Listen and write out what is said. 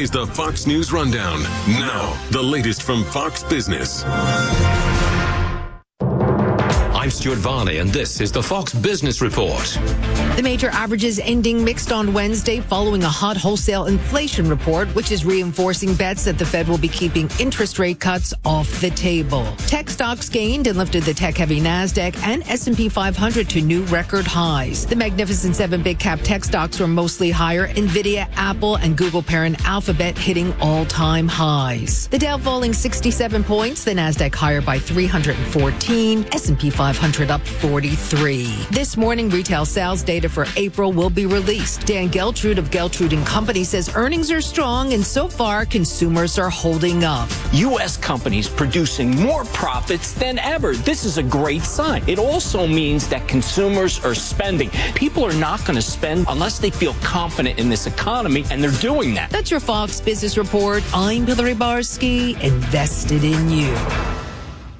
is the Fox News Rundown. Now, the latest from Fox Business. I'm Stuart Varney, and this is the Fox Business Report. The major averages ending mixed on Wednesday following a hot wholesale inflation report, which is reinforcing bets that the Fed will be keeping interest rate cuts off the table. Tech stocks gained and lifted the tech-heavy NASDAQ and S&P 500 to new record highs. The Magnificent Seven big-cap tech stocks were mostly higher, NVIDIA, Apple, and Google parent Alphabet hitting all-time highs. The Dow falling 67 points, the NASDAQ higher by 314, S&P 500 up 43. This morning, retail sales data for April will be released. Dan Geltrude of Geltrude & Company says earnings are strong and so far consumers are holding up. U.S. companies producing more profits than ever. This is a great sign. It also means that consumers are spending. People are not going to spend unless they feel confident in this economy, and they're doing that. That's your Fox Business Report. I'm Hillary Barsky, invested in you.